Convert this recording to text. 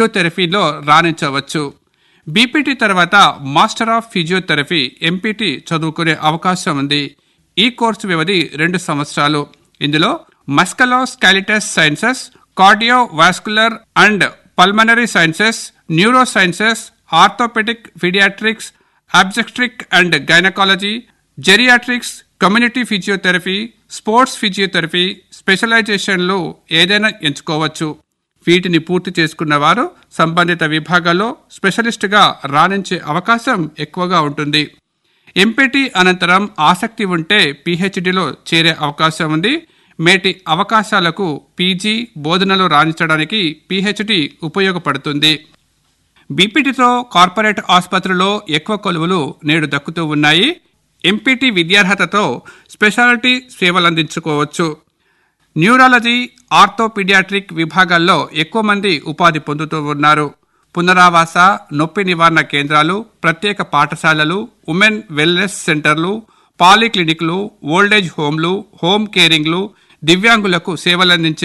ఫిజియోథెరపీలో రాణించవచ్చు. BPT తర్వాత master of physiotherapy MPT చదువుకునే అవకాశం ఉంది. ఈ కోర్సు వ్యవధి 2 సంవత్సరాలు. ఇందులో మస్కలోస్కెలిటల్ sciences, cardiovascular and pulmonary sciences, neuro sciences, orthopaedic, paediatrics, అబ్జెక్ట్రిక్ and gynaecology, geriatrics, community physiotherapy, sports physiotherapy స్పెషలైజేషన్లు ఏదైనా ఎంచుకోవచ్చు. వీటిని పూర్తి చేసుకున్న వారు సంబంధిత విభాగాల్లో స్పెషలిస్టుగా రాణించే అవకాశం ఎక్కువగా ఉంటుంది. ఎంపీటీ అనంతరం ఆసక్తి ఉంటే పీహెచ్డీలో చేరే అవకాశం ఉంది. మేటి అవకాశాలకు పీజీ బోధనలో రాణించడానికి పీహెచ్డీ ఉపయోగపడుతుంది. బీపీటీతో కార్పొరేట్ ఆసుపత్రుల్లో ఎక్కువ కొలువులు నేడు దక్కుతూ ఉన్నాయి. MPT విద్యార్హతతో speciality సేవలందించుకోవచ్చు. న్యూరాలజీ, ఆర్థోపీడియాట్రిక్ విభాగాల్లో ఎక్కువ మంది ఉపాధి పొందుతూ ఉన్నారు. పునరావాస, నొప్పి నివారణ కేంద్రాలు, ప్రత్యేక పాఠశాలలు, ఉమెన్ వెల్నెస్ సెంటర్లు, పాలీక్లినిక్లు, ఓల్డేజ్ హోంలు, హోమ్ కేరింగ్లు, దివ్యాంగులకు సేవలందించే